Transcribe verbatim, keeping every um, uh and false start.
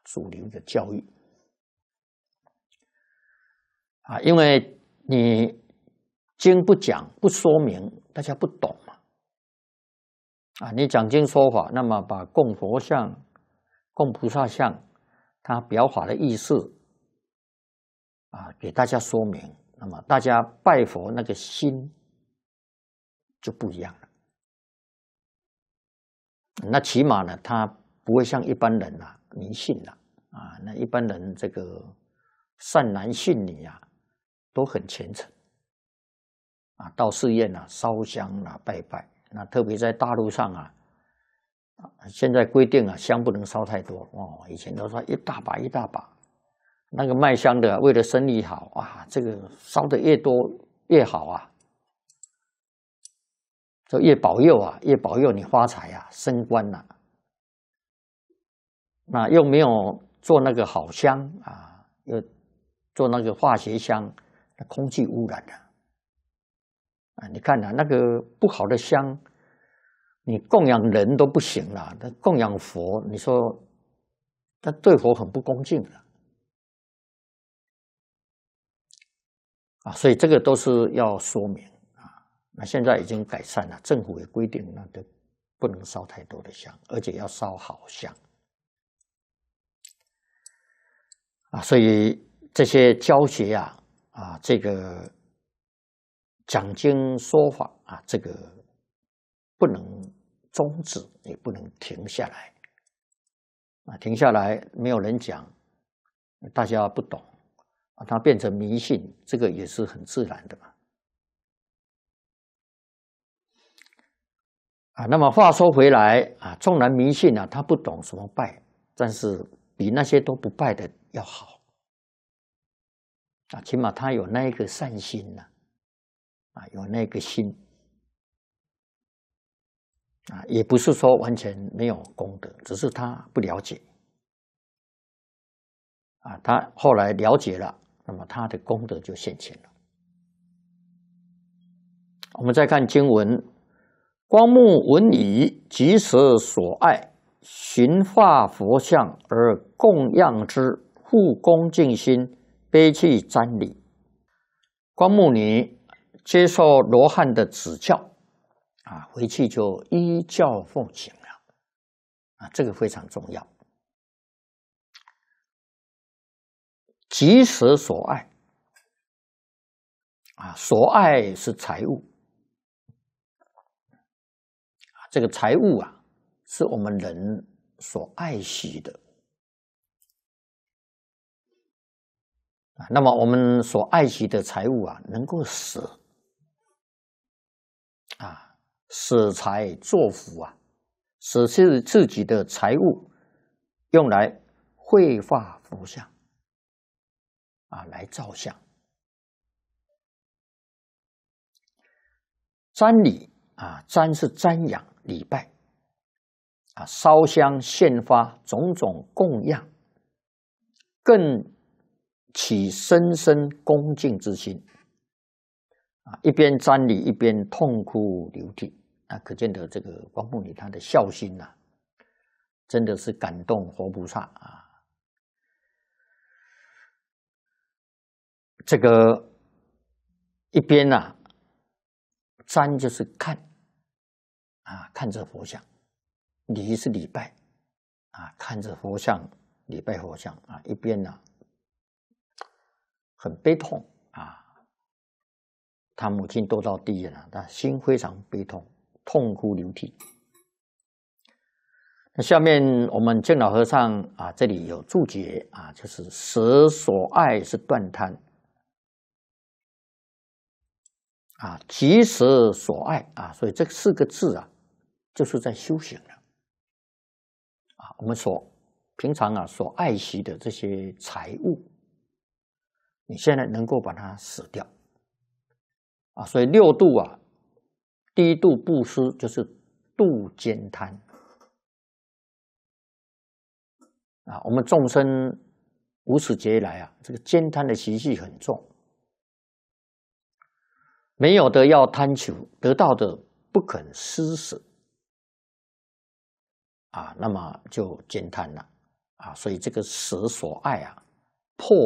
主流的教育啊，因为你经不讲不说明，大家不懂嘛啊，你讲经说法，那么把供佛像、供菩萨像，它表法的意思啊，给大家说明，那么大家拜佛那个心就不一样了。那起码呢，他不会像一般人啊迷信了啊。那一般人这个善男信女啊，都很虔诚啊，到寺院啊烧香啊拜拜。那特别在大陆上啊，现在规定啊，香不能烧太多哦。以前都说一大把一大把，那个卖香的为了生意好啊，这个烧的越多越好啊。就越保佑啊，越保佑你发财啊，升官啊。那又没有做那个好香啊，又做那个化学香，那空气污染了啊！你看啊，那个不好的香，你供养人都不行了，那供养佛，你说那对佛很不恭敬了啊！所以这个都是要说明。那现在已经改善了，政府也规定，那都不能烧太多的香，而且要烧好香啊。所以这些教学啊，啊，这个讲经说法啊，这个不能终止，也不能停下来啊。停下来没有人讲，大家不懂啊，它变成迷信，这个也是很自然的嘛。啊，那么话说回来啊，纵然迷信啊，他不懂什么拜，但是比那些都不拜的要好啊，起码他有那一个善心呐，啊，有那个心啊，也不是说完全没有功德，只是他不了解啊，他后来了解了，那么他的功德就现前了。我们再看经文。光目闻已，即舍所爱，寻化佛像而供养之，复恭敬心，悲泣瞻礼。光目女接受罗汉的指教啊，回去就依教奉行了啊，这个非常重要。即舍所爱啊，所爱是财物。这个财物啊，是我们人所爱惜的啊。那么我们所爱惜的财物啊，能够舍啊，舍财作福啊，舍弃自己的财物，用来绘画佛像啊，来造像。瞻礼啊，瞻是瞻仰。礼拜啊，烧香献发种种供养，更起深深恭敬之心啊！一边瞻礼，一边痛哭流涕啊！可见得这个光目女她的孝心呐、啊，真的是感动活菩萨啊！这个一边呐、啊，瞻就是看。啊，看着佛像，礼是礼拜，啊，看着佛像，礼拜佛像啊，一边呢、啊、很悲痛啊，他母亲都到地狱了，他心非常悲痛，痛哭流涕。那下面我们净老和尚啊，这里有注解啊，就是舍所爱是断贪啊，即舍所爱啊，所以这四个字啊。就是在修行了啊！我们所平常啊所爱惜的这些财物，你现在能够把它舍掉啊！所以六度啊，第一度布施就是度慳贪啊！我们众生无始劫以来啊，这个慳贪的习气很重，没有的要贪求，得到的不肯施舍。啊，那么就减贪了啊，所以这个舍所爱啊，破